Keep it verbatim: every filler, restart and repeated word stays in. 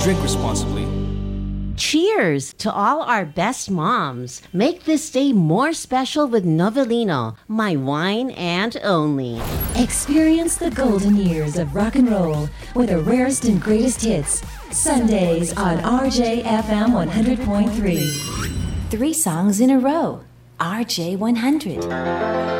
Drink responsibly. Cheers to all our best moms. Make this day more special with Novelino, my wine and only. Experience the golden years of rock and roll with the rarest and greatest hits. Sundays on R J F M one hundred point three. Three songs in a row. R J one hundred.